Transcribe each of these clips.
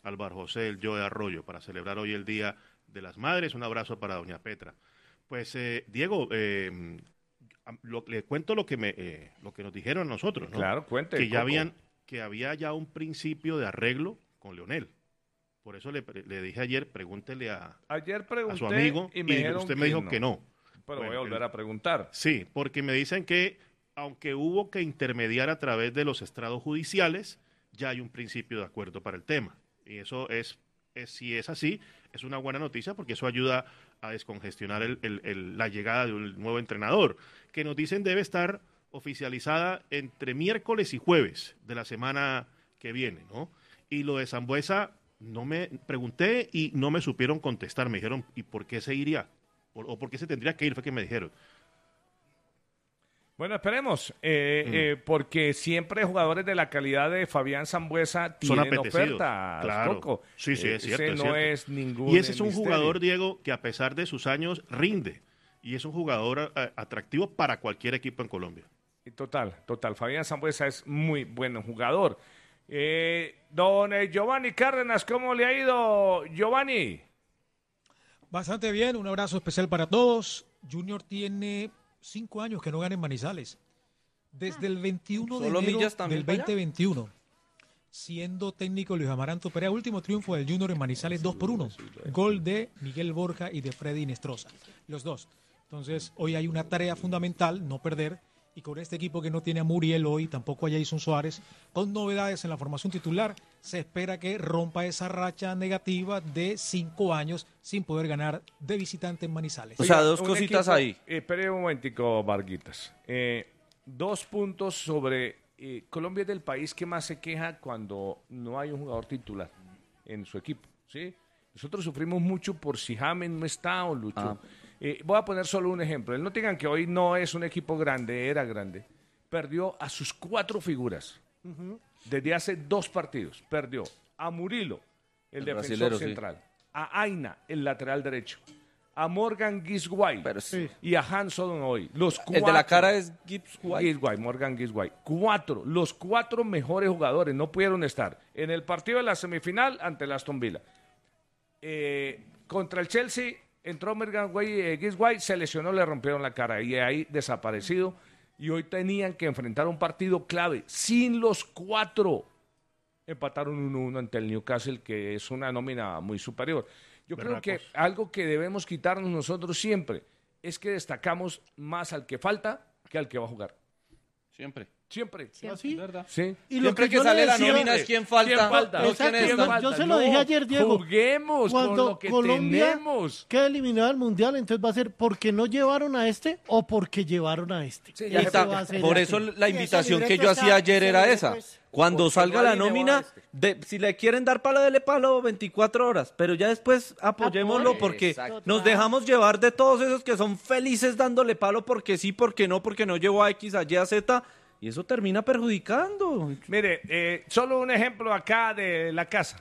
Álvaro José, el Joe Arroyo, para celebrar hoy el Día de las Madres. Un abrazo para doña Petra. Pues, Diego, le cuento lo que nos dijeron a nosotros, ¿no? Claro, cuente. Que había ya un principio de arreglo con Leonel. Por eso le dije ayer, pregúntele a su amigo, y usted me dijo que no. Pero voy a volver a preguntar. Sí, porque me dicen que aunque hubo que intermediar a través de los estrados judiciales, ya hay un principio de acuerdo para el tema. Y eso si es así, es una buena noticia porque eso ayuda a descongestionar la llegada de un nuevo entrenador, que nos dicen debe estar oficializada entre miércoles y jueves de la semana que viene, ¿no? Y lo de Sambueza, no me pregunté y no me supieron contestar. Me dijeron, ¿y por qué se iría? ¿O por qué se tendría que ir? Fue que me dijeron. Bueno, esperemos, porque siempre jugadores de la calidad de Fabián Sambueza tienen oferta. Claro. Coco. Sí, es cierto. Ese no es ningún Y ese es un misterio. jugador, Diego, que a pesar de sus años rinde. Y es un jugador atractivo para cualquier equipo en Colombia. Total. Fabián Sambueza es muy buen jugador. Don Giovanni Cárdenas, ¿cómo le ha ido, Giovanni? Bastante bien, un abrazo especial para todos. Junior tiene 5 años que no gana en Manizales. Desde el 21 de enero del 2021. Siendo técnico Luis Amaranto Perea, último triunfo del Junior en Manizales 2-1. Gol de Miguel Borja y de Freddy Inestrosa. Los dos. Entonces, hoy hay una tarea fundamental, no perder. Y con este equipo que no tiene a Muriel hoy, tampoco a Jason Suárez, con novedades en la formación titular, se espera que rompa esa racha negativa de 5 años sin poder ganar de visitante en Manizales. O sea, dos cositas equipo, ahí. Espere un momentico, Varguitas. 2 puntos sobre Colombia es del país que más se queja cuando no hay un jugador titular en su equipo, ¿sí? Nosotros sufrimos mucho por si James no está o Lucho. Voy a poner solo un ejemplo. El Nottingham, que hoy no es un equipo grande, era grande, perdió a sus 4 figuras. Desde hace 2 partidos. Perdió a Murilo, el defensor central, a Aina, el lateral derecho, a Morgan Gisguay y a Hans Odonoy. Los 4, el de la cara es Morgan Gisguay. 4, los 4 mejores jugadores no pudieron estar en el partido de la semifinal ante el Aston Villa. Contra el Chelsea entró Morgan Gisguay, se lesionó, le rompieron la cara y ahí desaparecido. Y hoy tenían que enfrentar un partido clave sin los 4. Empataron 1-1 ante el Newcastle, que es una nómina muy superior. Yo creo que algo que debemos quitarnos nosotros siempre es que destacamos más al que falta que al que va a jugar. Siempre. ¿Así? ¿Verdad? Sí. Y lo que sale la nómina es quién falta. No quiénes están. Yo se lo dije ayer, Diego. Juguemos con lo que Colombia tenemos. queda eliminado del Mundial, entonces va a ser porque no llevaron a este o porque llevaron a este. Sí, Por eso la invitación que yo hacía ayer era esa. Cuando salga la nómina, si le quieren dar palo, dele palo 24 horas. Pero ya después apoyémoslo porque nos dejamos llevar de todos esos que son felices dándole palo porque sí, porque no llevó a X, a Y, a Z. Y eso termina perjudicando. Mire, solo un ejemplo acá de la casa.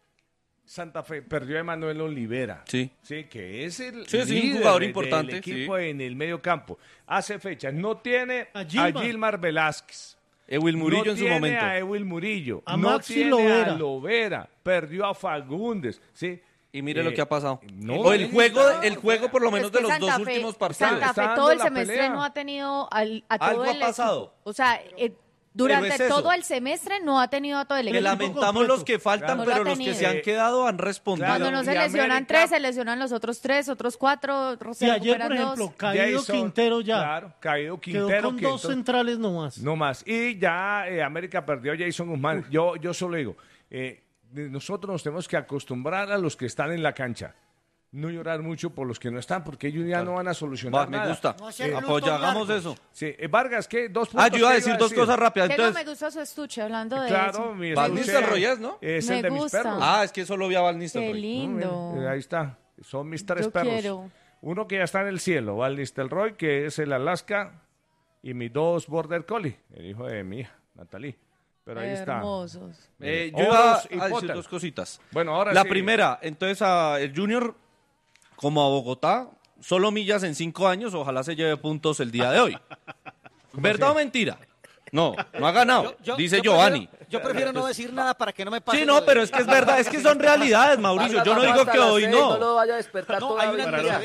Santa Fe perdió a Emanuel Olivera. Sí, que es el un jugador importante del equipo en el medio campo. Hace fechas. No tiene a Gilmar Velázquez. Ewil Murillo en su momento. No tiene a Ewil Murillo. A no Maxi tiene Lovera. a Lovera. Perdió a Fagundes. ¿Sí? Y mire lo que ha pasado. No, el juego por lo menos de los dos últimos partidos. Santa Fe todo el semestre no ha tenido a todo Algo el ha pasado. equipo. O sea, durante Pero es eso. todo el semestre no ha tenido a todo el Que equipo. lamentamos los que faltan, No lo pero ha los que tenido. se han quedado han respondido. Cuando no se Y lesionan América- 3, se lesionan los otros 3, otros 4, otros se Y ayer, recuperan por 2. ejemplo, Caído Jason, Quintero ya. Claro, Caído Quedó Quintero. con que 2 entonces- centrales nomás. No más. Y ya América perdió a Jason Guzmán. Yo solo digo, nosotros nos tenemos que acostumbrar a los que están en la cancha. No llorar mucho por los que no están, porque ellos ya no van a solucionar Me nada. gusta. No hacer luto Hagamos largo. eso. Sí, Vargas, ¿qué? 2 puntos. Yo iba a ¿qué decir 2 cosas rápidas. Que no Entonces, me gustó su estuche hablando de Claro, eso. mi Van estuche Nistelrooy es, ¿no? Es Me el de mis gusta. perros. es que solo vi a Van Qué Nistelrooy. lindo. Ahí está. Son mis 3 Yo perros. quiero. Uno que ya está en el cielo, Val Nistelrooy, que es el Alaska, y mis 2 Border Collie, el hijo de mi hija, Natalie. Pero ahí está. Hermosos. Yo iba Oros y a decir Potter. 2 cositas. Bueno, ahora La sí. primera, entonces el Junior, como a Bogotá, solo millas en 5 años, ojalá se lleve puntos el día de hoy. ¿Verdad o mentira? No ha ganado, dice Giovanni. Yo prefiero no decir nada para que no me pase. Sí, no, pero es que es verdad, es que son realidades, Mauricio. Yo no digo que hoy no. No lo vaya a despertar todavía.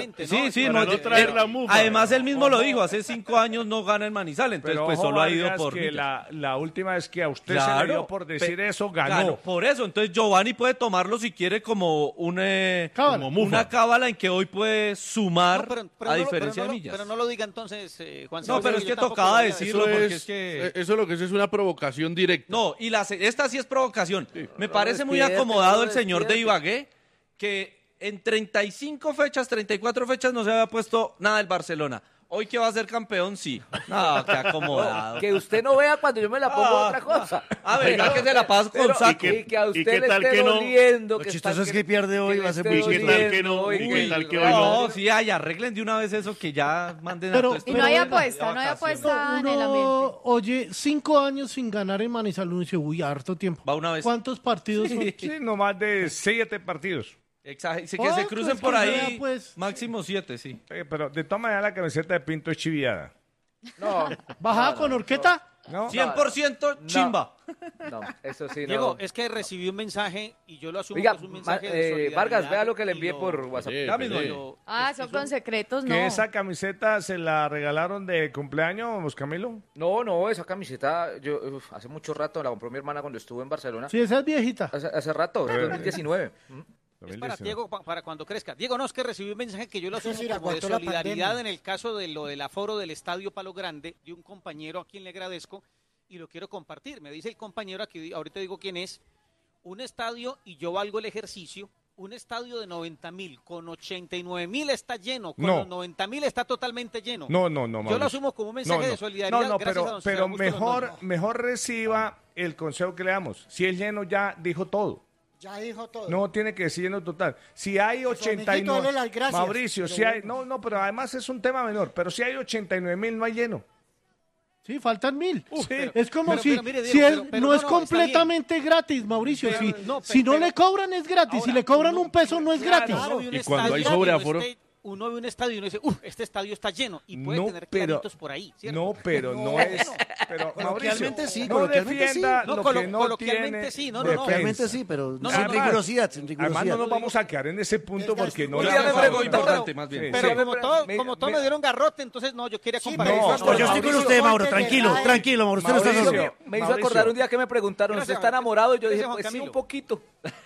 Sí, no, además él mismo lo dijo, hace 5 años no gana en Manizales, entonces Pero pues ojo, solo ha ido Vargas, por... que la última vez que a usted se le dio por decir eso, ganó. Por eso, entonces Giovanni puede tomarlo si quiere como una cábala en que hoy puede sumar a diferencia de Millas. Pero no lo diga entonces, Juan No, pero es que tocaba decirlo porque es que... Eso lo que es una provocación directa. No, y esta sí es provocación. Sí. Me parece muy acomodado el señor de Ibagué, que en 35 fechas, 34 fechas no se había puesto nada del Barcelona. Hoy que va a ser campeón, sí. No, qué acomodado. Que usted no vea cuando yo me la pongo otra cosa. Verdad que se la pasa con saco. Y que a usted qué le tal esté que no? doliendo. Lo chistoso es que pierde hoy, va a ser muy ¿Y qué tal que no? ¿Y qué tal que hoy no? No, sí, arreglen de una vez eso, que ya manden a Pero- todo esto. Y no hay apuesta, no hay apuesta en el ambiente. Oye, 5 años sin ganar en Manizales, uno dice, uy, harto tiempo. Va una vez. ¿Cuántos partidos son? Sí, no más de 7 partidos. Exacto, que Oh, se crucen pues por que ahí, sea, pues. máximo 7, sí. Pero de todas maneras la camiseta de Pinto es chiviada. No. ¿Bajada con horqueta? ¿No? 100% chimba. No, eso sí, no. Diego, es que recibí un mensaje y yo lo asumo Oiga, que es un mensaje de solidaridad. Vargas, vea lo que le y envié lo- por WhatsApp. Sí, Ya mismo. sí. Son con secretos, no. ¿Que esa camiseta se la regalaron de cumpleaños, Camilo? No, esa camiseta, yo hace mucho rato la compró mi hermana cuando estuvo en Barcelona. Sí, esa es viejita. Hace rato, 2019. Es para Diego, para cuando crezca. Diego, no, es que recibí un mensaje que yo lo asumo Sí, como de aguantó la solidaridad pandemia. en el caso de lo del aforo del Estadio Palo Grande, de un compañero a quien le agradezco y lo quiero compartir. Me dice el compañero, aquí ahorita digo quién es, un estadio, y yo valgo el ejercicio, un estadio de 90.000, con 89.000 está lleno, con No. los 90.000 está totalmente lleno. No, Yo Mauricio. lo asumo como un mensaje de solidaridad. No, gracias a pero, don César pero Augusto mejor, Londoño. mejor reciba el consejo que le damos. Si es lleno ya dijo todo. Ya dijo todo. No tiene que decir lleno total. Si hay amiguito, 89... dale las gracias. Mauricio, Lo si hay... bueno. No, pero además es un tema menor. Pero si hay 89.000 no hay lleno. Sí, faltan 1.000. pero- es como pero- si, pero mire, Diego, si pero- es, pero no no, es no, completamente gratis, Mauricio. Pero- si no, si no pero- le cobran es gratis. Si Ahora, le cobran uno- un peso no es claro, gratis. uno ve un Y cuando hay estadio, sobreaforo. Uno ve un estadio y uno dice, este estadio está lleno. Y puede No, tener pero- claritos por ahí, ¿cierto? No, pero no es... Pero, Coloquialmente Mauricio, sí, no coloquialmente defienda sí. No, lo que no coloquialmente tiene sí, no, Coloquialmente sí, pero No, sin no, rigurosidad, sin rigurosidad. Además no nos vamos a quedar en ese punto Es porque no gasto. le Ya me vamos a preguntó, votar. importante, más bien. Sí, Pero sí. como todos me dieron garrote, entonces no, yo quería Sí, compartir. no, eso. Pues yo estoy con usted, Mauro, tranquilo, tranquilo, Mauro, usted no está Mauricio, solo. Me hizo Mauricio. acordar un día que me preguntaron, ¿usted Gracias, está enamorado? Y yo dije, gracias, Juan pues sí, Camilo. un poquito.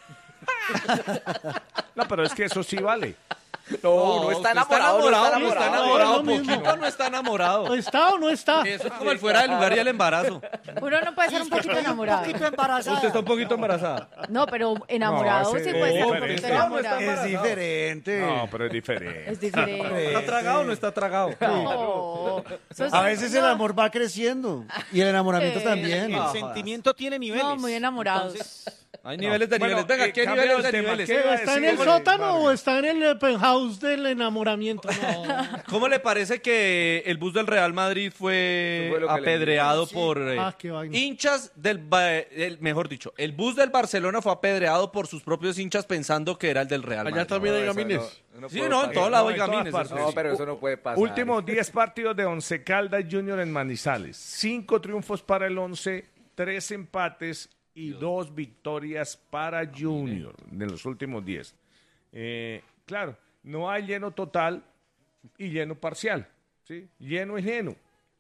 No, pero es que eso sí vale. No, no está usted enamorado, no está no está enamorado. enamorado, Es lo mismo. poquito no está enamorado. ¿Está o no está? Eso es como el fuera de lugar y el embarazo. Uno no puede ser un poquito enamorado. Un poquito embarazada. Usted está un poquito embarazada. No, pero enamorado No, ese sí puede ser un es poquito diferente. enamorado. Es diferente. No, pero es diferente. Es diferente. ¿Está tragado o no está tragado? No. Eso es- A veces el no. amor va creciendo y el enamoramiento también. El sentimiento tiene niveles. No, muy enamorados. Entonces, Hay niveles de Bueno, niveles. Venga, ¿qué cambia niveles el de tema, niveles? ¿qué iba a ¿Está en decir? el sótano o está en el penthouse del enamoramiento? No. ¿Cómo le parece que el bus del Real Madrid fue Eso fue lo que le apedreado envié. por Qué vaina. hinchas mejor dicho, el bus del Barcelona fue apedreado por sus propios hinchas pensando que era el del Real Allá Madrid? también hay eso gamines. Sí, puede no, en pasar. todo lado hay en todas gamines. partes. eso No, sí. pero eso no puede pasar. Últimos 10 partidos de Once Caldas Junior en Manizales. 5 triunfos para el Once, 3 empates y 2 victorias para Junior de los últimos 10. Claro, no hay lleno total y lleno parcial. ¿Sí? Lleno es lleno.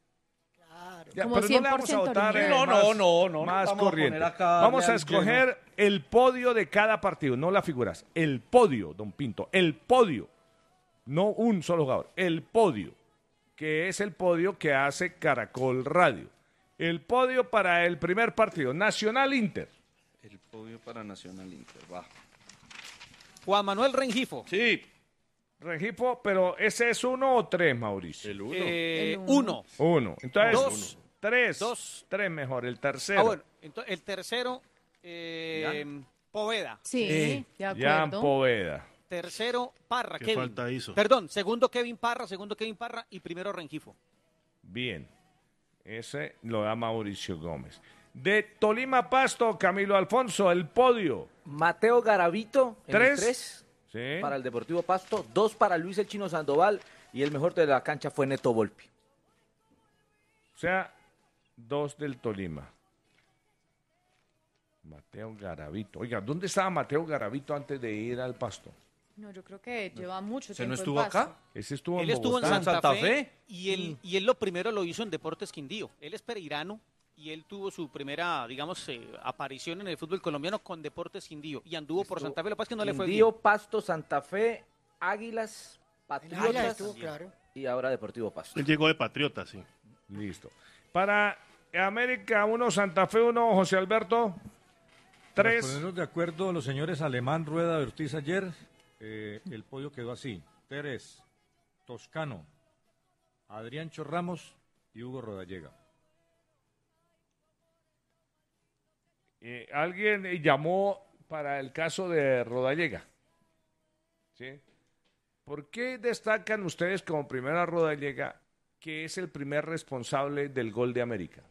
Ya, Como pero no le vamos a 100% votar original. No, más vamos a corriente. poner acá Vamos a al escoger el podio de cada partido, no las figuras. El podio, don Pinto, el podio. No un solo jugador, el podio, que es el podio que hace Caracol Radio. El podio para el primer partido, Nacional Inter. El podio para Nacional Inter, va. Juan Manuel Rengifo. Sí, Regifo, pero ¿ese es 1 o 3, Mauricio? El uno. El 1. 1. Entonces, Dos. 3. Dos. 3 mejor, el tercero. Bueno, entonces el tercero, Poveda. Sí, de Jan acuerdo. Poveda. Tercero, Parra, ¿Qué Kevin. falta hizo? Perdón, segundo Kevin Parra y primero Rengifo. Bien. Ese lo da Mauricio Gómez. De Tolima Pasto, Camilo Alfonso, el podio. Mateo Garavito, en el 3. 3 Sí. para el Deportivo Pasto, 2 para Luis el Chino Sandoval y el mejor de la cancha fue Neto Volpi. O sea, 2 del Tolima. Mateo Garavito. Oiga, ¿dónde estaba Mateo Garavito antes de ir al Pasto? No, yo creo que lleva mucho ¿Se tiempo no en estuvo Pasto. acá? Ese estuvo Él estuvo en Bogotá. Santa Fe y él lo primero lo hizo en Deportes Quindío. Él es pereirano y él tuvo su primera, digamos, aparición en el fútbol colombiano con Deportes Quindío y anduvo por Santa Fe. Lo que pasa es que no le fue bien. Quindío, Pasto, Santa Fe, Águilas, Águilas Patriotas estuvo, claro. y ahora Deportivo Pasto. Él llegó de Patriota, sí. Listo. Para América 1, Santa Fe 1, José Alberto. Para 3. ponernos de acuerdo los señores Alemán, Rueda, de Ortiz ayer, el podio quedó así. Pérez, Toscano, Adriancho Ramos y Hugo Rodallega. Alguien llamó para el caso de Rodallega. ¿Sí? ¿Por qué destacan ustedes como primera Rodallega que es el primer responsable del gol de América?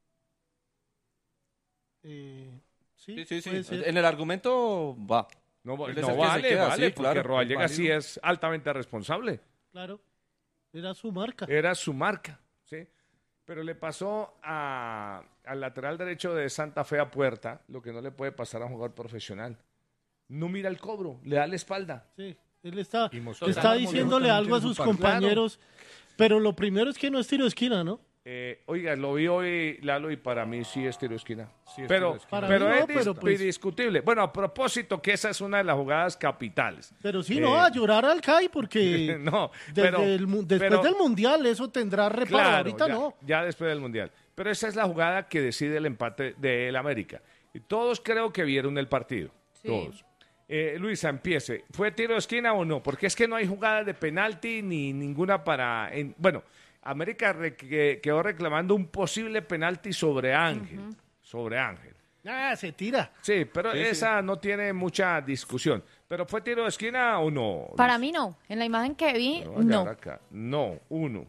Sí. puede ser. En el argumento va. No, Él es el no que se vale, queda, vale, sí, porque claro, Rodallega es sí válido. es altamente responsable. Claro, era su marca. Era su marca, ¿sí? Pero le pasó al lateral derecho de Santa Fe a Puerta, lo que no le puede pasar a un jugador profesional. No mira el cobro, le da la espalda. Sí, él está Mosquera diciéndole también algo a tiene sus su par. compañeros, pero lo primero es que no es tiro de esquina, ¿no? Oiga, lo vi hoy, Lalo, y para mí sí es tiro de esquina. Sí es pero tiro de esquina. Para pero mí no, es pero pues- indiscutible. Bueno, a propósito, que esa es una de las jugadas capitales. Pero sí, no, a llorar al CAI porque No, desde pero- después pero- del Mundial eso tendrá reparo, Claro, ahorita ya, no. ya después del Mundial. Pero esa es la jugada que decide el empate del América. Y todos creo que vieron el partido. Sí. Todos. Luisa, empiece. ¿Fue tiro de esquina o no? Porque es que no hay jugada de penalti ni ninguna para... bueno, América quedó reclamando un posible penalti sobre Ángel. Sobre Ángel. Ah, se tira. Sí, pero esa no tiene mucha discusión. ¿Pero fue tiro de esquina o no? Para mí no. En la imagen que vi, Lo voy a no. agarrar acá. No, 1.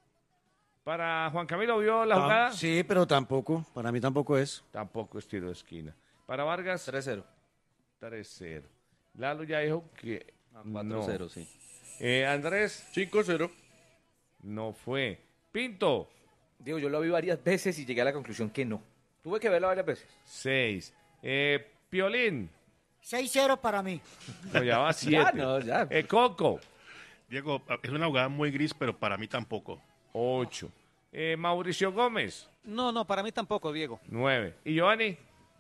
¿Para Juan Camilo vio la jugada? Sí, pero tampoco. Para mí tampoco es. Tampoco es tiro de esquina. ¿Para Vargas? 3-0. 3-0. Lalo ya dijo que 4-0, no. sí. Andrés, 5-0. no fue. Pinto, Digo, yo lo vi varias veces y llegué a la conclusión que no. Tuve que verlo varias veces. 6. Piolín, 6-0 para mí. no, ya va 7. Ya, no, ya. Coco, Diego, es una jugada muy gris, pero para mí tampoco. 8. Mauricio Gómez, No, para mí tampoco, Diego. 9. ¿Y Giovanni?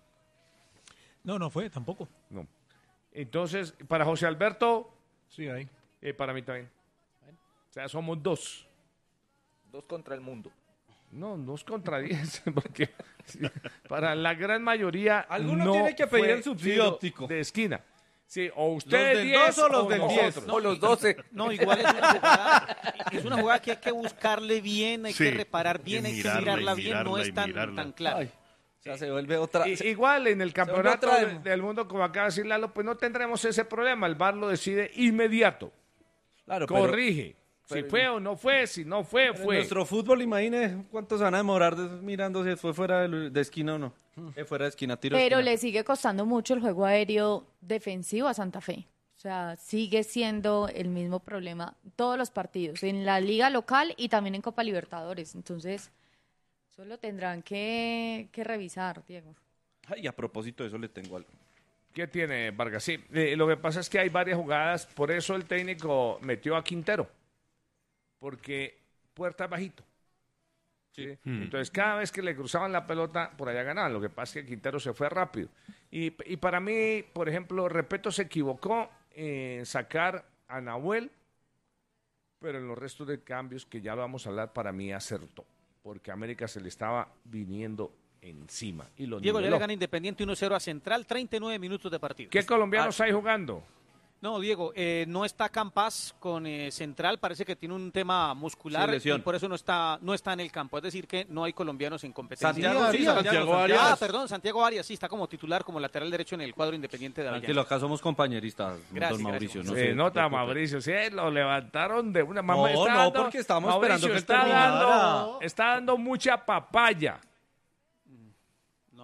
No fue tampoco. No. Entonces, para José Alberto, Sí, ahí. para mí también. O sea, somos 2. 2 contra el mundo. No, 2 contra 10, porque sí, para la gran mayoría Alguno no tiene que pedir fue el subsidio tiro óptico. de esquina. Sí, o ¿Los ustedes del 10 2 o los del nosotros. 10? O los 12. No, igual es una jugada que hay que buscarle bien, hay Sí, que reparar bien, hay que mirarla y bien, no mirarla, es y tan mirarla. clara. Ay, o sea, se vuelve otra... Igual en el campeonato vuelve otra del mundo, como acaba de decir Lalo, pues no tendremos ese problema. El VAR lo decide inmediato. Claro, pero- Corrige. Si fue o no fue, si no fue, pero en fue. nuestro fútbol, imagine cuántos van a demorar mirando si fue fuera de esquina o no. Fuera de esquina, tiro de Pero esquina. le sigue costando mucho el juego aéreo defensivo a Santa Fe. O sea, sigue siendo el mismo problema todos los partidos, en la liga local y también en Copa Libertadores. Entonces, eso lo tendrán que revisar, Diego. Ay, a propósito de eso le tengo algo. ¿Qué tiene Vargas? Sí, lo que pasa es que hay varias jugadas, por eso el técnico metió a Quintero. Porque Puerta es bajito. ¿sí? Entonces, cada vez que le cruzaban la pelota, por allá ganaban. Lo que pasa es que Quintero se fue rápido. Y para mí, por ejemplo, Repeto se equivocó en sacar a Nahuel, pero en los restos de cambios, que ya lo vamos a hablar, para mí acertó. Porque a América se le estaba viniendo encima. Y lo Diego ya niveló. le gana Independiente 1-0 a Central, 39 minutos de partido. ¿Qué colombianos hay jugando? No, Diego, no está Campas con Central, parece que tiene un tema muscular Sí, lesión. y por eso no está en el campo. Es decir, que no hay colombianos en competencia. Santiago Arias. Perdón, Santiago Arias, sí, está como titular, como lateral derecho en el cuadro Independiente de Tranquilo, Avellaneda. acá somos compañeristas, Gracias, don Mauricio. gracias. se Nota, preocupe. Mauricio, sí, lo levantaron de una No, está no, dando- porque estamos Mauricio esperando que está terminara. está dando mucha papaya.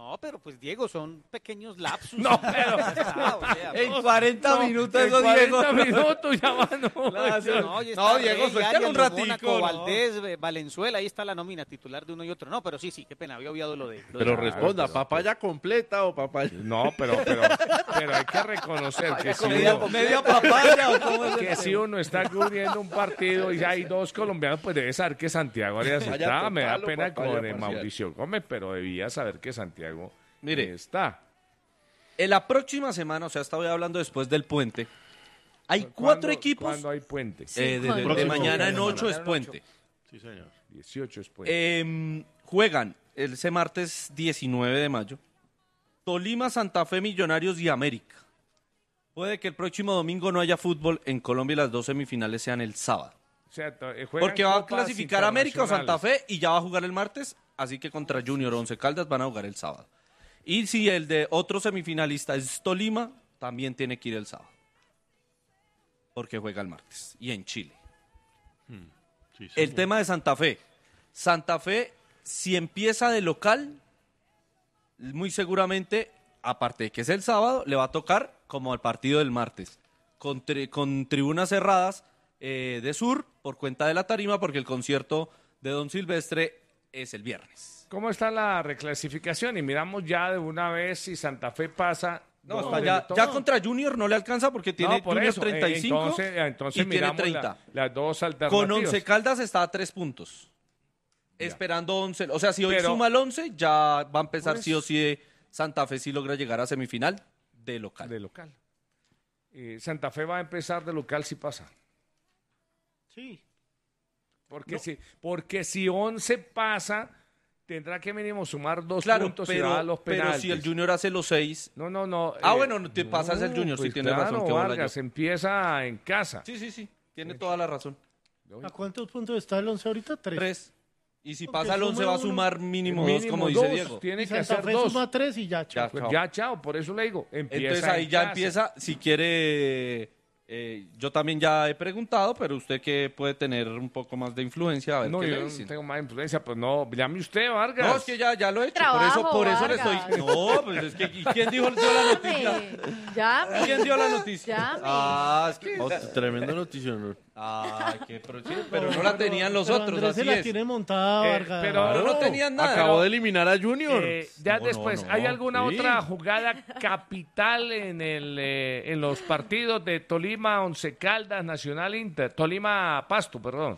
No, pero pues Diego, son pequeños lapsus. No, pero en 40 minutos en eso, 40 Diego. minutos ya va, No, Diego, suéltalo un ratico. Mónaco, Valdés, Valenzuela, ahí está la nómina titular de uno y otro. No, pero sí, qué pena, había obviado lo de... Pero responda, ¿papaya completa o papaya? No, pero hay que reconocer que si media papaya, ¿o cómo es que si uno está cubriendo un partido y hay dos colombianos, pues debe saber que Santiago Arias está. Me da pena con Mauricio Gómez, pero debía saber que Santiago está. En la próxima semana, o sea, estaba hablando después del puente, hay 4 equipos. ¿Cuándo hay puente? De mañana en 8 es puente. Sí, señor. 18 es puente. Juegan ese martes 19 de mayo Tolima, Santa Fe, Millonarios y América. Puede que el próximo domingo no haya fútbol en Colombia y las 2 semifinales sean el sábado. O sea, porque va a clasificar América o Santa Fe y ya va a jugar el martes, así que contra Junior o Once Caldas van a jugar el sábado. Y si el de otro semifinalista es Tolima, también tiene que ir el sábado. Porque juega el martes y en Chile. Sí, el tema de Santa Fe. Santa Fe, si empieza de local, muy seguramente, aparte de que es el sábado, le va a tocar como al partido del martes, con tribunas cerradas de sur por cuenta de la tarima, porque el concierto de Don Silvestre es el viernes. ¿Cómo está la reclasificación? Y miramos ya de una vez si Santa Fe pasa. No, ya contra Junior no le alcanza porque tiene Junior eso, 35 entonces y tiene 30. Las dos alternativas. Con Once Caldas está a 3 puntos. Ya. Esperando 11. O sea, si hoy suma el 11, ya va a empezar sí o sí Santa Fe si logra llegar a semifinal de local. Santa Fe va a empezar de local si pasa. Sí. Porque si 11 pasa, tendrá que mínimo sumar 2 puntos y va a los penaltis. Pero si el Junior hace los 6... No. Bueno, te pasas el Junior, pues sí tiene razón. Que Vargas empieza en casa. Sí. Tiene toda la razón. ¿A cuántos puntos está el 11 ahorita? 3. Y si pasa el 11 va a sumar mínimo 2, como dice Diego. Tiene que Santa hacer Fe 2. suma 3 y ya, chao. Ya, chao, por eso le digo. Entonces ahí ya empieza, si quiere... yo también ya he preguntado, pero usted que puede tener un poco más de influencia, a ver qué le dicen. No tengo más influencia, pues no, llame usted, Vargas. No, es que ya lo he hecho, por eso le estoy... No, pues es que ¿quién dio la noticia? ¿Quién dio la noticia? Es que... Tremenda noticia, ¿no? Pero no la tenían los otros, Andrés así se la es. tiene montada, Vargas. Pero no tenían nada. Acabó de eliminar a Junior. Ya después, ¿hay alguna otra jugada capital en los partidos de Tolima, Once Caldas, Nacional Inter? Tolima, Pasto, perdón.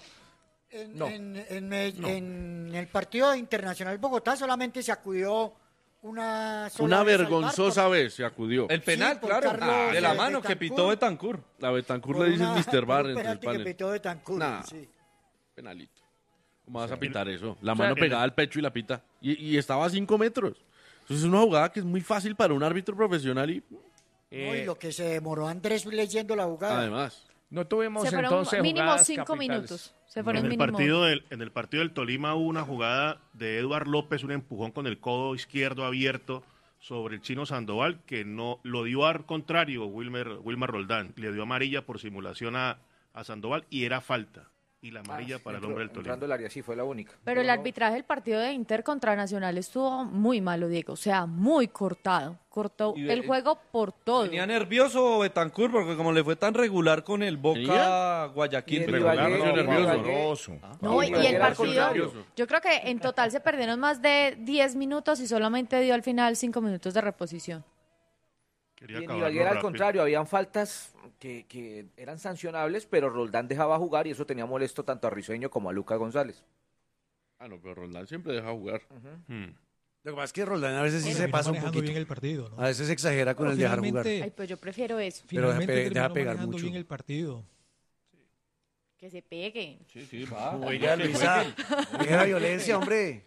En el partido Internacional Bogotá solamente se acudió una vergonzosa vez se acudió. El penal, claro, de la mano que pitó Betancur. La Betancur le dice Mr. Bar entre el panel. Que pitó Betancur, sí. Penalito. ¿Cómo vas a pitar eso? La mano pegada al pecho y la pita. Y estaba a 5 metros. Entonces es una jugada que es muy fácil para un árbitro profesional y... y lo que se demoró Andrés leyendo la jugada. Además. No tuvimos se entonces mínimo 5 minutos. En el partido del Tolima hubo una jugada de Eduard López, un empujón con el codo izquierdo abierto sobre el Chino Sandoval, que no lo dio al contrario Wilmer Roldán. Le dio amarilla por simulación a Sandoval y era falta. Y la amarilla para el hombre del Tolima. Entrando el área, sí, fue la única. Pero el arbitraje del partido de Inter contra Nacional estuvo muy malo, Diego. O sea, muy cortado. Cortó el juego por todo. Tenía nervioso Betancur porque como le fue tan regular con el Boca Guayaquil. Nervioso. No, y el partido, yo creo que en total se perdieron más de 10 minutos y solamente dio al final 5 minutos de reposición. Y en Ibagué al contrario, habían faltas que eran sancionables, pero Roldán dejaba jugar y eso tenía molesto tanto a Risueño como a Lucas González. No, pero Roldán siempre deja jugar. Lo que pasa es que Roldán a veces sí se pasa un poquito. Bien el partido, ¿no? A veces exagera con el dejar jugar. Ay, pues yo prefiero eso. Finalmente deja pegar mucho. mucho. Bien el partido. Que se pegue. Sí, va. Oiga, Luisa, deja la violencia, hombre.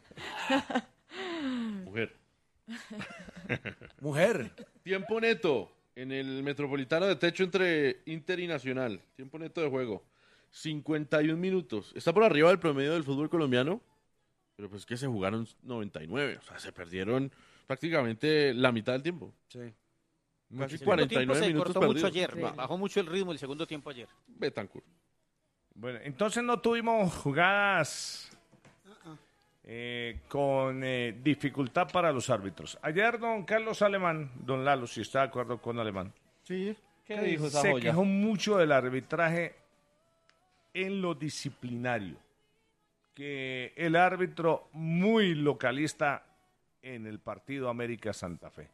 Mujer. Tiempo neto en el Metropolitano de techo entre Inter y Nacional. Tiempo neto de juego. 51 minutos. Está por arriba del promedio del fútbol colombiano, pero pues que se jugaron 99. O sea, se perdieron prácticamente la mitad del tiempo. Sí. Casi 49 minutos cortó perdidos. mucho ayer. Bajó mucho el ritmo el segundo tiempo ayer. Betancur. Bueno, entonces no tuvimos jugadas con dificultad para los árbitros. Ayer don Carlos Alemán, don Lalo, si está de acuerdo con Alemán, Sí. ¿Qué dijo esa se joya? quejó mucho del arbitraje en lo disciplinario, que el árbitro muy localista en el partido América Santa Fe.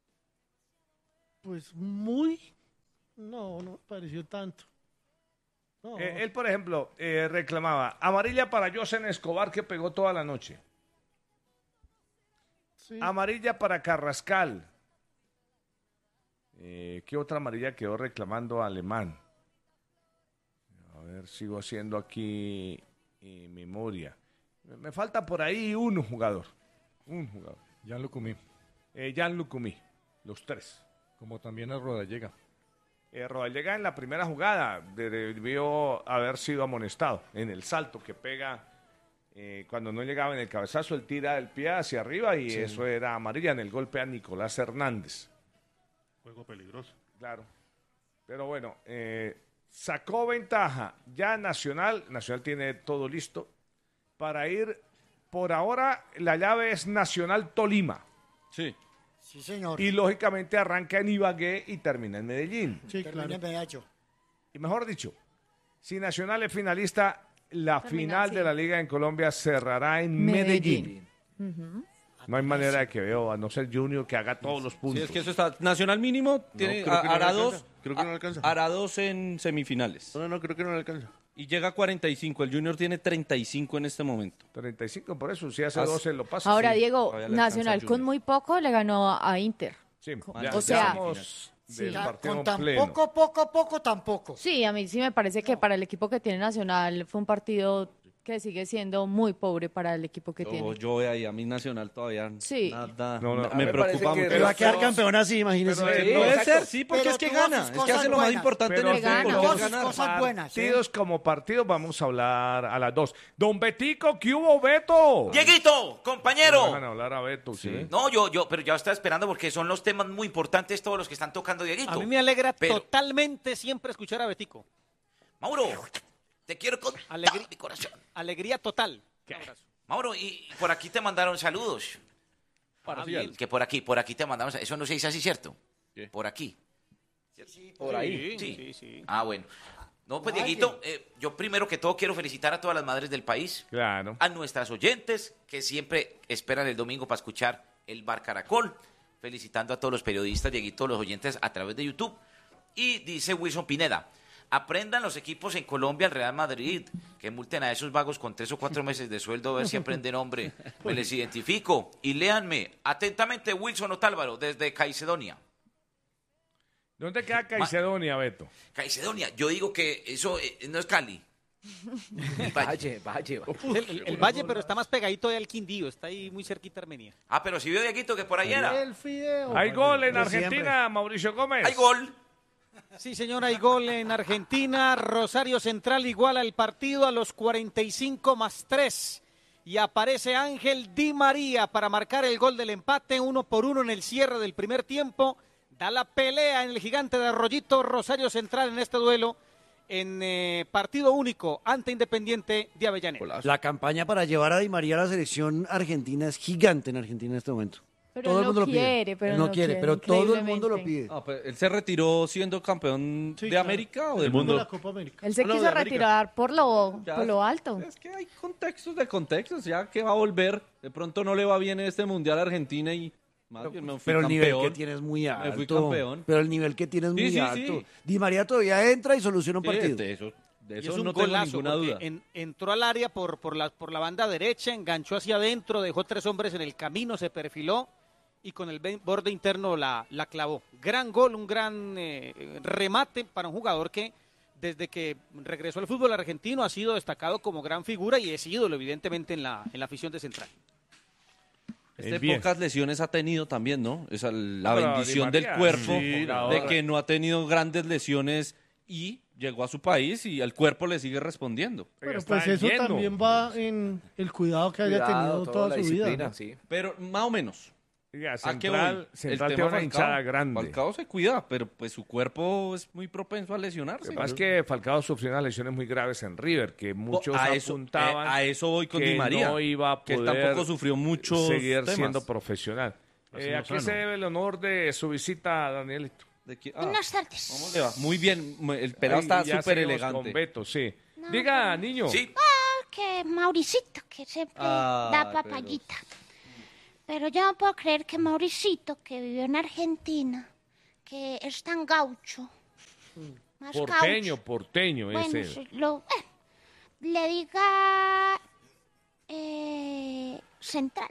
Pues muy... No me pareció tanto. No. Él, por ejemplo, reclamaba amarilla para Josen Escobar, que pegó toda la noche. Sí. Amarilla para Carrascal. ¿Qué otra amarilla quedó reclamando Alemán? A ver, sigo haciendo aquí memoria. Me falta por ahí un jugador. Jan Lucumí, Jan Lucumí, los tres. como también a Rodallega. Rodallega en la primera jugada debió haber sido amonestado en el salto que pega cuando no llegaba en el cabezazo, él tira el pie hacia arriba y eso era amarilla en el golpe a Nicolás Hernández. Juego peligroso. Claro. Pero bueno, sacó ventaja ya Nacional tiene todo listo para ir, por ahora la llave es Nacional Tolima. Sí. Sí, señor. Y lógicamente arranca en Ibagué y termina en Medellín. Sí, Termina claro. en Medallo. Y mejor dicho, si Nacional es finalista, la final de la Liga en Colombia cerrará en Medellín. No hay manera de que veo, a no ser Junior, que haga todos los puntos. Sí, es que eso está. Nacional mínimo tiene, creo que no hará le dos. alcanza. Creo que no le alcanza. Hará dos en semifinales. No, creo que no le alcanza. Y llega a 45. El Junior tiene 35 en este momento. 35, por eso, si hace 12 lo pasa. Ahora, sí. Diego, Todavía le alcanza Nacional al con Junior. muy poco le ganó a Inter. Sí, O sea, vamos del Ya, partido con en tan pleno. poco, tampoco. Sí, a mí sí me parece que para el equipo que tiene Nacional fue un partido que sigue siendo muy pobre para el equipo que tiene. Yo ahí, a mí Nacional todavía Sí. nada. No, me a mí me preocupa parece que mucho. Va a quedar campeón así, imagínese. Pero, Puede exacto. ser, sí, porque Pero es que tuvo gana. sus Es que cosas hace lo más buenas. importante Pero en el gana. fútbol, Tuvo que es sus ganar. cosas buenas. Partidos como partidos vamos a hablar a las 2. Don Betico, ¿qué hubo, Beto? Dieguito, compañero. Dejan hablar a Beto, sí. No, pero ya estaba esperando porque son los temas muy importantes todos los que están tocando, Dieguito. A mí me alegra Pero- totalmente siempre escuchar a Betico. Mauro, te quiero con Alegría- todo mi corazón. Alegría total. Un abrazo. Mauro, y por aquí te mandaron saludos. Parcial. Que por aquí te mandamos. Eso no se dice así, ¿cierto? ¿Qué? Por aquí. Por ahí. Sí. Ah, bueno. No, pues Dieguito, yo primero que todo quiero felicitar a todas las madres del país, Claro. a nuestras oyentes que siempre esperan el domingo para escuchar el Bar Caracol, felicitando a todos los periodistas, Dieguito, los oyentes a través de YouTube. Y dice Wilson Pineda, aprendan los equipos en Colombia al Real Madrid, que multen a esos vagos con 3 o 4 meses de sueldo, a ver si aprenden, hombre. Me les identifico. Y léanme atentamente Wilson Otálvaro, desde Caicedonia. ¿Dónde queda Caicedonia, Beto? Caicedonia, yo digo que eso no es Cali. Valle. El Valle, pero está más pegadito de al Quindío. Está ahí muy cerquita Armenia. Ah, pero si vio Dieguito que por ahí era. El fideo. Hay gol en De Argentina, siempre. Mauricio Gómez. Hay gol. Sí, señora, hay gol en Argentina. Rosario Central iguala el partido a los 45 más 3. Y aparece Ángel Di María para marcar el gol del empate, 1-1 en el cierre del primer tiempo. Da la pelea en el gigante de Arroyito Rosario Central en este duelo en partido único ante Independiente de Avellaneda. La campaña para llevar a Di María a la selección argentina es gigante en Argentina en este momento. Pero Todo él el mundo no lo quiere, pide. pero Él no no quiere, quiere, pero todo el mundo lo increíblemente. pide. Pero él se retiró siendo campeón de claro. América o El del mundo de mundo. la Copa América. Él se Ah, no, quiso de América. retirar por lo alto. Es que hay contextos de contextos, ya que va a volver. De pronto no le va bien en este Mundial a Argentina y más bien me fui Pero el nivel campeón. que tiene es muy Me fui alto. campeón. Pero el nivel que tiene es Sí, muy sí, alto. sí. Di María todavía entra y soluciona un Sí, partido. de Y eso es un no tengo golazo, ninguna porque duda. entró al área por la banda derecha, enganchó hacia adentro, dejó 3 hombres en el camino, se perfiló y con el borde interno la clavó. Gran gol, un gran remate para un jugador que desde que regresó al fútbol argentino ha sido destacado como gran figura y es ídolo evidentemente en la afición de Central. Bien. Pocas lesiones ha tenido también, ¿no? Esa, la Pero bendición Di del María, cuerpo, sí, de que no ha tenido grandes lesiones y llegó a su país y el cuerpo le sigue respondiendo. Pero Está pues eso yendo. también va en el cuidado que haya tenido toda su vida. ¿no? Sí. Pero más o menos. Central tiene una hinchada grande. Falcao se cuida, pero pues su cuerpo es muy propenso a lesionarse. Lo que pasa es que Falcao sufrió unas lesiones muy graves en River, que muchos apuntaban a eso voy con Di María, no iba a poder que tampoco sufrió mucho seguir siendo profesional. ¿A qué se debe el honor de su visita, Danielito? Buenas tardes. ¿Cómo le va? Muy bien, el pelado está súper elegante. Con Beto, sí. Diga, niño. Sí. Que Mauricito, que siempre da papayita. Pero yo no puedo creer que Mauricito, que vivió en Argentina, que es tan gaucho, más porteño bueno, es él. Le diga Central.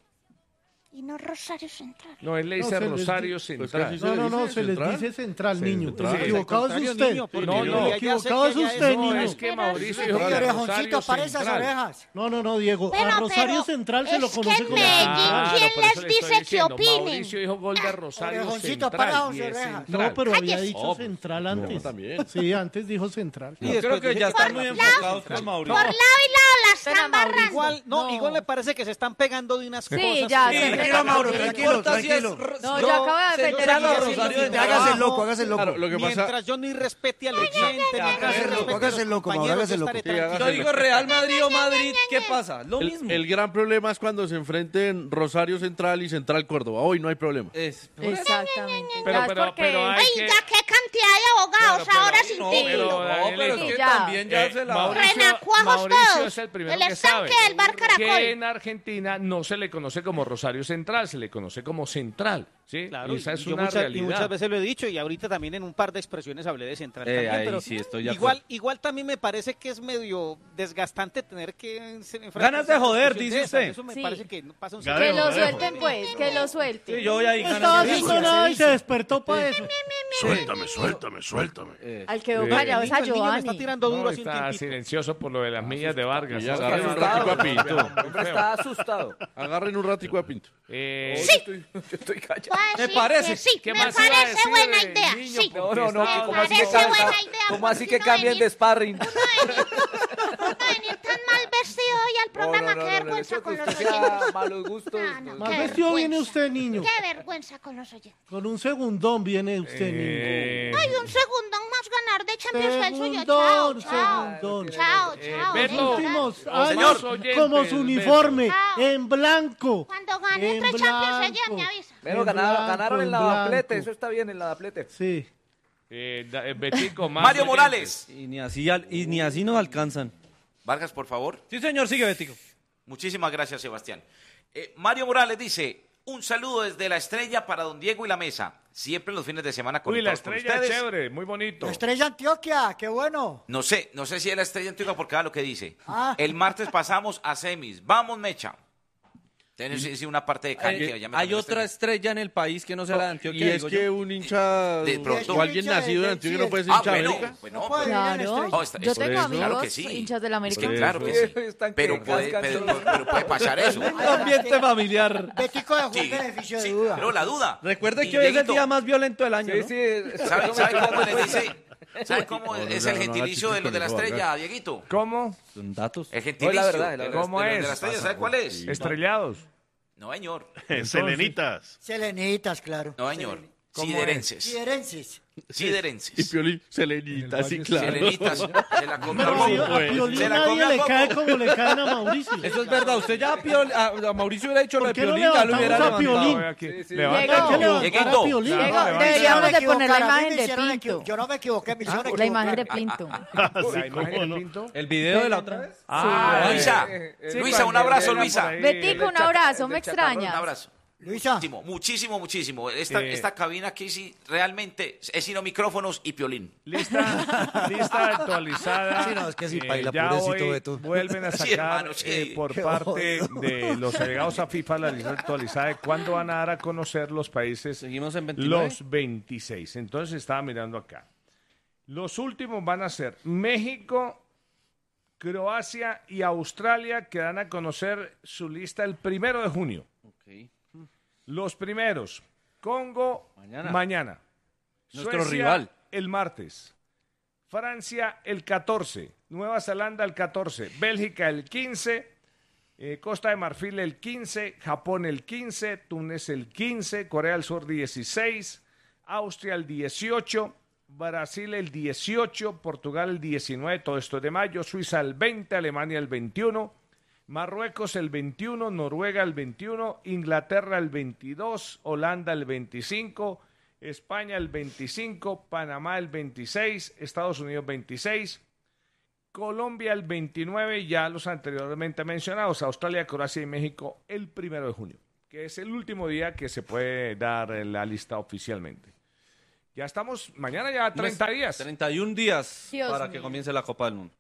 Y no Rosario Central. No, él le dice Rosario Central. No, se les dice Central, niño. Equivocado es usted. No, equivocado es usted, niño. Es que Mauricio dijo Orejoncito, para esas orejas. No, Diego. A Rosario Central se lo conoce como Central. ¿Quién les dice que opinen? Mauricio dijo gol de Rosario Orejoncito, para Central. las orejas. No, pero había dicho Central antes. Sí, antes dijo Central. Yo creo que ya están muy enfocados con Mauricio. Por lado y lado la están barrando. Igual me parece que se están pegando de unas cosas. Sí, ya. Tranquilo, Mauro, tranquilo. No, ya acaba de defender a Rosario. Hágase el loco. Claro, mientras yo ni respete al oyente, hágase el loco, Mauro, hágase el loco. Yo digo Real Madrid o Madrid, ¿qué pasa? Lo mismo. El gran problema es cuando se enfrenten Rosario Central y Central Córdoba. Hoy no hay problema. Exactamente. Pero hay que... Oiga, qué cantidad de abogados ahora sin título. Pero es que también ya se la... Renacuajos Mauricio todos. es el primero El que sabe estanque del bar Caracol. que en Argentina no se le conoce como Rosario Central, se le conoce como Central, ¿sí? Claro, esa es yo una realidad. Y muchas veces lo he dicho y ahorita también en un par de expresiones hablé de Central también, pero sí, estoy de igual también me parece que es medio desgastante tener que ganas de joder, dice usted. Eso me parece que pasa un Que lo suelten pues, que lo suelten. Sí, yo voy ahí Y se despertó para eso. Suéltame. Al que vaya es a Giovanni. Está tirando duro así un Está tiempito. silencioso por lo de las millas de Vargas. Ya agarren un ratico a Pinto. Está asustado. Agarren un ratico a Pinto. Sí. Yo estoy callado. Me parece. Sí, ¿Qué me más iba a parece decir, buena idea. niño? Sí. No, ¿cómo así que no cambien venir. de sparring? Uno venir tan mal vestido hoy al programa, qué vergüenza con los oyentes. Malos gustos. Más vestido viene usted, niño. Qué vergüenza con los oyentes. Con un segundón viene usted, niño. Ay, un segundón más ganar de Champions League soy yo. Segundón. Chao. Beto, Los últimos señor, años oyentes, como su uniforme, Chao. en blanco. Cuando gane En entre Champions League blanco. me avisa. Pero ganaron el lavaplete, eso está bien, el lavaplete. Sí. Betico, más Mario oyentes. Morales. Y ni así nos alcanzan. Vargas, por favor. Sí, señor, sigue, Betico. Muchísimas gracias, Sebastián. Mario Morales dice, un saludo desde La Estrella para don Diego y la mesa. Siempre los fines de semana Uy, la conectados con Estrella ustedes. chévere, muy bonito. La Estrella Antioquia, qué bueno. No sé si es La Estrella Antigua porque vea lo que dice. Ah. El martes pasamos a semis. Vamos, Mecha. Tienes una parte de Cali que ya me Hay cambió la otra estrella en el país que no sea la de Antioquia. Y es digo que yo. un hincha De pronto. o alguien nacido en Antioquia no puede ser hincha de América. Bueno, No puede pues, ir a la Claro, Estrella. No, yo tengo claro amigos que sí. hinchas del América. Es que claro que sí. Están Pero que puede cascan. pasar eso. Un ambiente familiar. Betico dejó Sí, el beneficio de sí, duda. pero la duda. Recuerde Y que hoy es el Dieguito, día más violento del año, ¿no? ¿Sabe cómo le dice? ¿Sabe cómo es el no, gentilicio de los de La no, Estrella, Dieguito? ¿Cómo? Son datos. El gentilicio ¿Cómo de los es? de La Estrella, ¿sabe cuál es? Estrellados. No, señor. Selenitas. Selenitas, claro. No, señor. ¿Cómo Siderenses. Siderenses. Y Siderenses. Piolín, Selenita, sí, claro. Selenitas. Se la comió Pero sí, a Coco. Piolín Se la nadie comió le Coco. cae como le caen a Mauricio. Eso es verdad. Usted ya a Mauricio hubiera dicho lo de ¿Por qué no Piolín, ya lo levantamos hubiera a levantado. Piolín? Aquí. Diego, Hay que levantar Dieguito. a Piolín. Diego, Levanta. deberíamos de poner la imagen de Yo no me Pinto. Yo no me equivoqué, me hicieron La equivocar. imagen de Pinto. La imagen de Pinto. ¿El video de la otra vez? Luisa. Luisa, un abrazo, Luisa. Betico, un abrazo, me extrañas. Un abrazo. Luisa. Muchísimo. Esta cabina aquí sí realmente es sino micrófonos y Piolín. Lista actualizada. Sí, no, es que sí, paila, ya pobrecito hoy Beto. vuelven a Sí, sacar hermano, sí. por Qué parte odio. de los delegados a FIFA la lista actualizada de cuándo van a dar a conocer los países Seguimos en 29. los 26. Entonces estaba mirando acá. Los últimos van a ser México, Croacia y Australia, que dan a conocer su lista el 1 de junio. Ok. Los primeros, Congo, mañana. Nuestro Suecia, rival. el martes. Francia, el 14. Nueva Zelanda, el 14. Bélgica, el 15. Costa de Marfil el 15, Japón el 15, Túnez el 15, Corea del Sur 16, Austria el 18, Brasil el 18, Portugal el 19, todo esto es de mayo, Suiza el 20, Alemania el 21, Marruecos el 21, Noruega el 21, Inglaterra el 22, Holanda el 25, España el 25, Panamá el 26, Estados Unidos 26, Colombia el 29, ya los anteriormente mencionados, Australia, Croacia y México el 1 de junio, que es el último día que se puede dar la lista oficialmente. Ya estamos, mañana ya 30 días. 31 días Dios para mío. que comience la Copa del Mundo.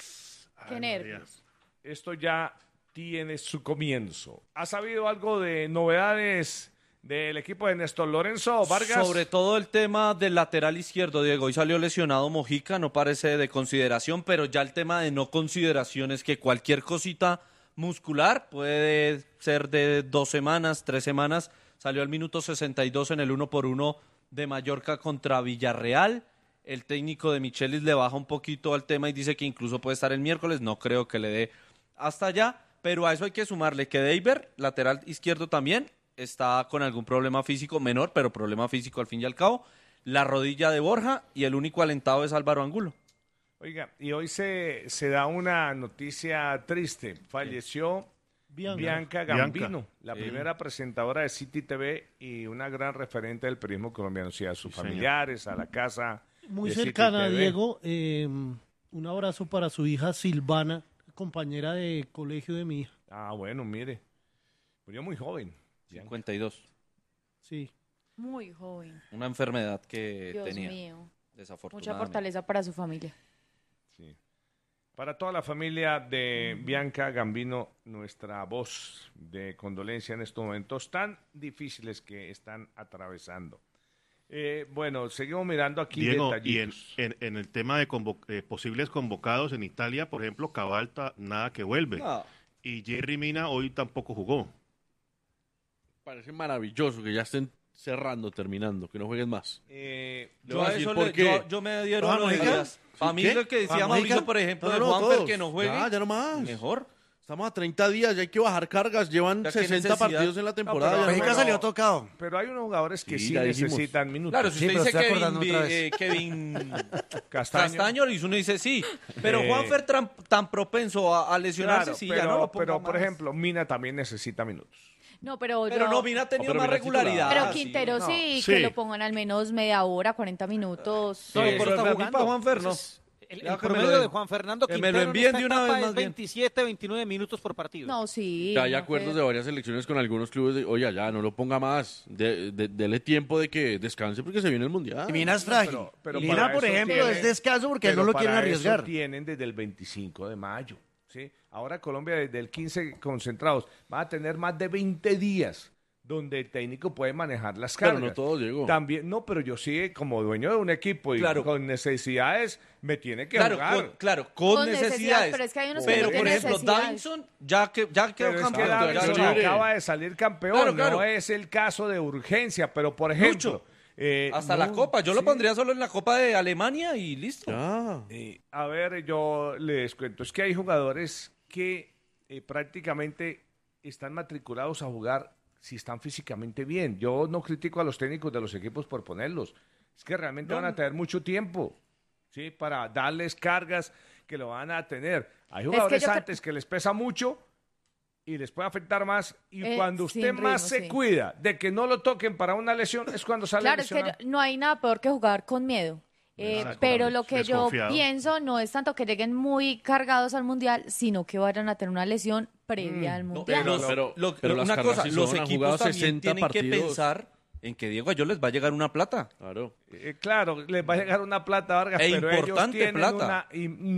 Qué nervios. Esto ya tiene su comienzo. ¿Has sabido algo de novedades del equipo de Néstor Lorenzo Vargas? Sobre todo el tema del lateral izquierdo, Diego. Hoy salió lesionado Mojica, no parece de consideración, pero ya el tema de no consideración es que cualquier cosita muscular puede ser de 2 semanas, 3 semanas. Salió al minuto 62 en el 1-1 de Mallorca contra Villarreal. El técnico de Michelis le baja un poquito al tema y dice que incluso puede estar el miércoles. No creo que le dé hasta allá, pero a eso hay que sumarle que Deiber, lateral izquierdo también, está con algún problema físico menor, pero problema físico al fin y al cabo. La rodilla de Borja y el único alentado es Álvaro Angulo. Oiga, y hoy se da una noticia triste. Falleció Bianca Gambino, la primera presentadora de City TV y una gran referente del periodismo colombiano. Sí, a sus familiares, a la casa. Muy de cercana, City TV. Diego. Un abrazo para su hija Silvana, compañera de colegio de mi hija. Ah, bueno, mire. Murió muy joven. 52. Sí. Muy joven. Una enfermedad que Dios tenía. mío. Desafortunadamente. Mucha fortaleza para su familia. Sí. Para toda la familia de Bianca Gambino, nuestra voz de condolencia en estos momentos tan difíciles que están atravesando. Bueno, seguimos mirando aquí Diego, detallitos. y en el tema de posibles convocados en Italia, por ejemplo, Cabalta, nada que vuelve. No. Y Jerry Mina hoy tampoco jugó. Parece maravilloso que ya estén cerrando, terminando, que no jueguen más. Yo a eso yo me dieron unos días. A mí lo que decía Mauricio, por ejemplo, de Juanfer, que no juegue. Ya no más. Mejor. Estamos a 30 días, ya hay que bajar cargas. Llevan Ya, 60 partidos en la temporada. No, pero ya no Mojica más. salió tocado. Pero hay unos jugadores que sí ya dijimos. necesitan minutos. Claro, si Sí, usted pero dice estoy acordando otra vez. Kevin Castaño. y uno dice sí. Pero Juanfer tan propenso a lesionarse, Claro, sí, pero, ya no lo ponga pero por más. ejemplo, Mina también necesita minutos. No, pero no, Mina ha tenido pero más Mina es titular. regularidad. Pero sí. Quintero no. sí, Sí. que lo pongan al menos media hora, 40 minutos. No, pero pero está a mí jugando. para Juanfer, no. Entonces, El Ya que me promedio lo- de Juan Fernando que me Quintero lo envíen en esta de una etapa vez, es más bien. 27, 29 minutos por partido. No, sí. Ya hay no acuerdos fue- de varias selecciones con algunos clubes de, oye, ya no lo ponga más, dele tiempo de que descanse porque se viene el Mundial. Y Mina es frágil. pero Mina, para por eso ejemplo, tiene- es descanso porque pero no lo para quieren eso arriesgar. tienen desde el 25 de mayo. ¿sí? Ahora Colombia desde el 15 concentrados va a tener más de 20 días donde el técnico puede manejar las Pero cargas. no todos, Diego. También, no, pero yo sí, como dueño de un equipo y Claro. con necesidades, me tiene que Claro, jugar. Con necesidades, necesidades. pero es que hay unos que Pero, no por tienen ejemplo, necesidades. Davinson ya quedó Pero es que campeón. Davinson ya libre. acaba de salir campeón, Claro, claro. no es el caso de urgencia, pero por ejemplo... Lucho, hasta no, la Copa. Yo lo sí. pondría solo en la Copa de Alemania y listo. Ya. A ver, yo les cuento, es que hay jugadores que prácticamente están matriculados a jugar si están físicamente bien. Yo no critico a los técnicos de los equipos por ponerlos. Es que realmente van a tener mucho tiempo, ¿sí? Para darles cargas que lo van a tener. Hay jugadores yo antes que les pesa mucho y les puede afectar más. Y cuando sin usted más ritmo, se sí. cuida de que no lo toquen para una lesión, es cuando sale Claro, es lesionado. que no hay nada peor que jugar con miedo. Pero lo que yo Desconfiado. pienso no es tanto que lleguen muy cargados al Mundial, sino que vayan a tener una lesión previa al Mundial. pero las una cargas cosa, sí los son, han equipos jugado también 60 tienen que partidos. pensar en que Diego a ellos les va a llegar una plata. Claro. Claro, les va a llegar una plata, Vargas, E pero ellos importante tienen plata.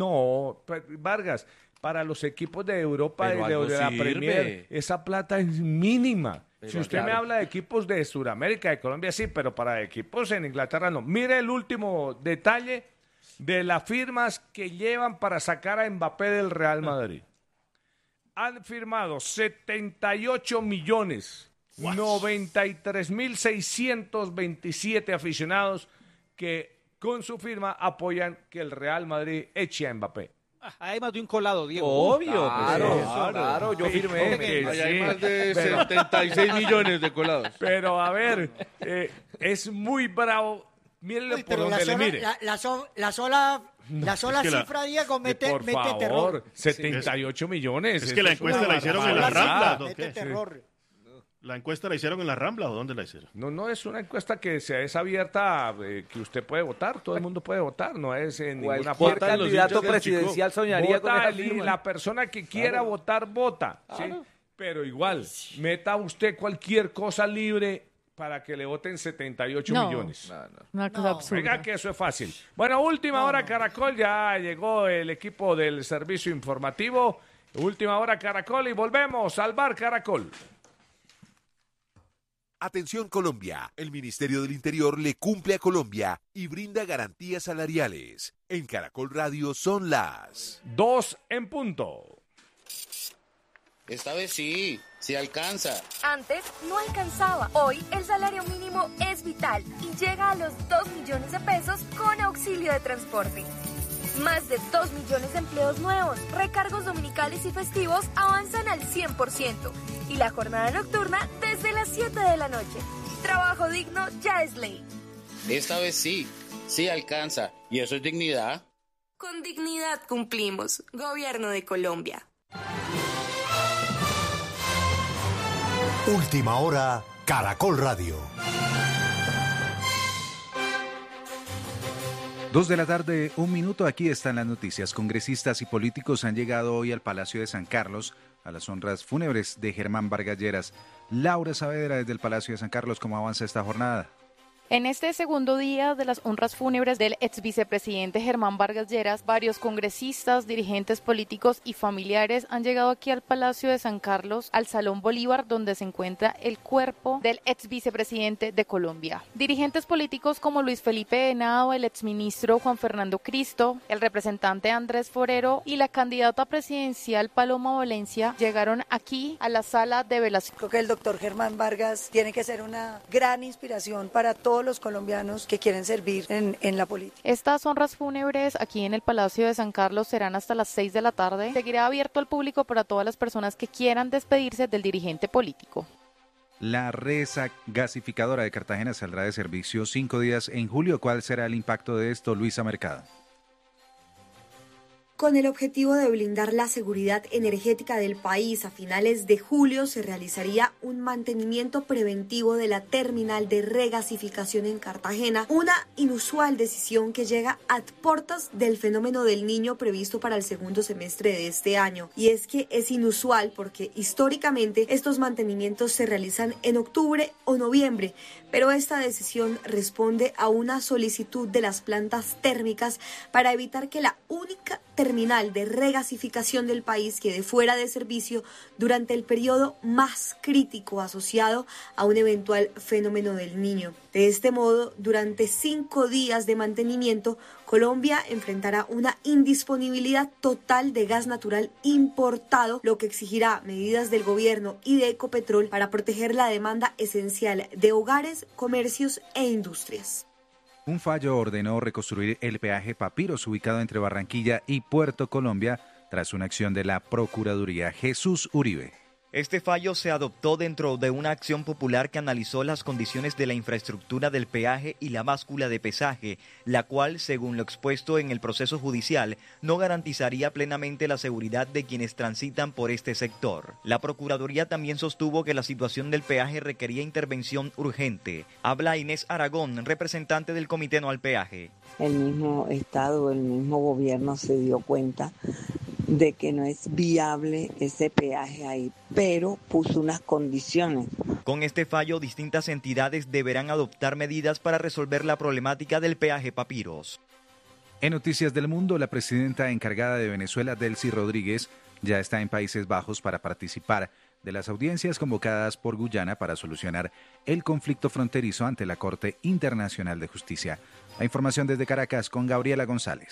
no, Vargas, para los equipos de Europa y Pero algo de la sirve. Premier, esa plata es mínima. Pero Si usted me claro. habla de equipos de Sudamérica, de Colombia, sí, pero para equipos en Inglaterra no. Mire el último detalle de las firmas que llevan para sacar a Mbappé del Real Madrid. Han firmado 78 millones, 93.627 aficionados que con su firma apoyan que el Real Madrid eche a Mbappé. Hay más de un colado, Diego. Obvio, claro, yo firmé. Hay más de 76 millones de colados. Pero a ver, es muy bravo. Mírenle por donde le mire. La sola cifra, Diego, mete terror. 78 millones. Es que la encuesta la hicieron en la Rambla. Mete terror. ¿La encuesta la hicieron en la Rambla o dónde la hicieron? No es una encuesta que es abierta, que usted puede votar, todo el mundo puede votar, no es en ninguna Cualquier parte. candidato presidencial soñaría con esa firma. La persona que quiera votar, vota. ¿Sí? Pero igual, meta usted cualquier cosa libre para que le voten 78 millones. Una cosa absurda. Oiga que eso es fácil. Bueno, última hora Caracol, ya llegó el equipo del servicio informativo. Última hora Caracol y volvemos al bar Caracol. Atención Colombia, el Ministerio del Interior le cumple a Colombia y brinda garantías salariales. En Caracol Radio son las 2:00 p.m. Esta vez sí alcanza. Antes no alcanzaba. Hoy el salario mínimo es vital y llega a los 2 millones de pesos con auxilio de transporte. Más de 2 millones de empleos nuevos, recargos dominicales y festivos avanzan al 100%. Y la jornada nocturna desde las 7 de la noche. Trabajo digno ya es ley. Esta vez sí alcanza. ¿Y eso es dignidad? Con dignidad cumplimos. Gobierno de Colombia. Última hora, Caracol Radio. 2:01 p.m. Aquí están las noticias. Congresistas y políticos han llegado hoy al Palacio de San Carlos a las honras fúnebres de Germán Vargas Lleras. Laura Saavedra desde el Palacio de San Carlos, ¿cómo avanza esta jornada? En este segundo día de las honras fúnebres del ex vicepresidente Germán Vargas Lleras, varios congresistas, dirigentes políticos y familiares han llegado aquí al Palacio de San Carlos, al Salón Bolívar, donde se encuentra el cuerpo del ex vicepresidente de Colombia. Dirigentes políticos como Luis Felipe Henao, el exministro Juan Fernando Cristo, el representante Andrés Forero y la candidata presidencial Paloma Valencia llegaron aquí a la sala de velación. Creo que el doctor Germán Vargas tiene que ser una gran inspiración para todos los colombianos que quieren servir en la política. Estas honras fúnebres aquí en el Palacio de San Carlos serán hasta las 6 de la tarde. Seguirá abierto al público para todas las personas que quieran despedirse del dirigente político. La gasificadora de Cartagena saldrá de servicio 5 días en julio. ¿Cuál será el impacto de esto, Luisa Mercado? Con el objetivo de blindar la seguridad energética del país, a finales de julio se realizaría un mantenimiento preventivo de la terminal de regasificación en Cartagena, una inusual decisión que llega a puertas del fenómeno del Niño previsto para el segundo semestre de este año. Y es que es inusual porque históricamente estos mantenimientos se realizan en octubre o noviembre, pero esta decisión responde a una solicitud de las plantas térmicas para evitar que la única terminal de regasificación del país quede fuera de servicio durante el periodo más crítico asociado a un eventual fenómeno del Niño. De este modo, durante 5 días de mantenimiento, Colombia enfrentará una indisponibilidad total de gas natural importado, lo que exigirá medidas del gobierno y de Ecopetrol para proteger la demanda esencial de hogares, comercios e industrias. Un fallo ordenó reconstruir el peaje Papiros ubicado entre Barranquilla y Puerto Colombia tras una acción de la Procuraduría. Jesús Uribe. Este fallo se adoptó dentro de una acción popular que analizó las condiciones de la infraestructura del peaje y la báscula de pesaje, la cual, según lo expuesto en el proceso judicial, no garantizaría plenamente la seguridad de quienes transitan por este sector. La Procuraduría también sostuvo que la situación del peaje requería intervención urgente. Habla Inés Aragón, representante del Comité No al Peaje. El mismo Estado, el mismo gobierno se dio cuenta de que no es viable ese peaje ahí, pero puso unas condiciones. Con este fallo, distintas entidades deberán adoptar medidas para resolver la problemática del peaje Papiros. En Noticias del Mundo, la presidenta encargada de Venezuela, Delcy Rodríguez, ya está en Países Bajos para participar de las audiencias convocadas por Guyana para solucionar el conflicto fronterizo ante la Corte Internacional de Justicia. La información desde Caracas con Gabriela González.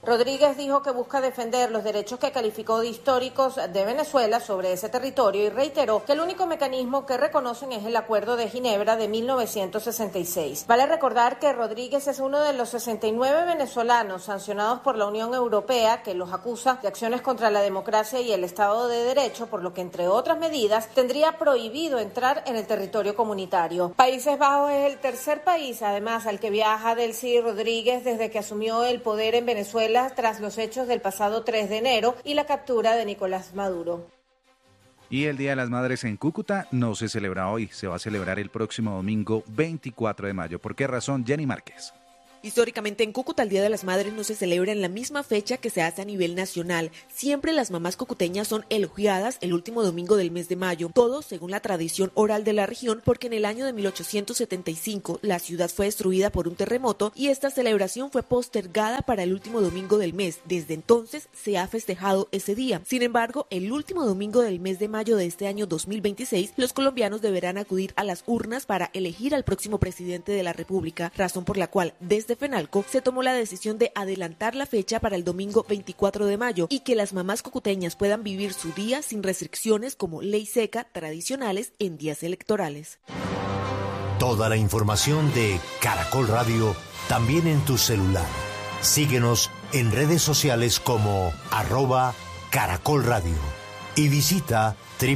Rodríguez dijo que busca defender los derechos que calificó de históricos de Venezuela sobre ese territorio y reiteró que el único mecanismo que reconocen es el Acuerdo de Ginebra de 1966. Vale recordar que Rodríguez es uno de los 69 venezolanos sancionados por la Unión Europea que los acusa de acciones contra la democracia y el Estado de Derecho, por lo que, entre otras medidas, tendría prohibido entrar en el territorio comunitario. Países Bajos es el tercer país, además, al que viaja Delcy Rodríguez desde que asumió el poder en Venezuela tras los hechos del pasado 3 de enero y la captura de Nicolás Maduro. Y el Día de las Madres en Cúcuta no se celebra hoy, se va a celebrar el próximo domingo 24 de mayo. ¿Por qué razón? Jenny Márquez. Históricamente en Cúcuta el Día de las Madres no se celebra en la misma fecha que se hace a nivel nacional. Siempre las mamás cucuteñas son elogiadas el último domingo del mes de mayo, todo según la tradición oral de la región, porque en el año de 1875 la ciudad fue destruida por un terremoto y esta celebración fue postergada para el último domingo del mes. Desde entonces se ha festejado ese día. Sin embargo, el último domingo del mes de mayo de este año 2026, los colombianos deberán acudir a las urnas para elegir al próximo presidente de la República, razón por la cual desde FENALCO se tomó la decisión de adelantar la fecha para el domingo 24 de mayo y que las mamás cucuteñas puedan vivir su día sin restricciones como ley seca tradicionales en días electorales. Toda la información de Caracol Radio también en tu celular. Síguenos en redes sociales como @Caracol Radio y visita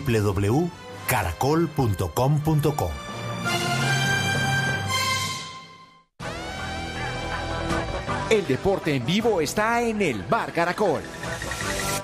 www.caracol.com.co. El deporte en vivo está en el Bar Caracol.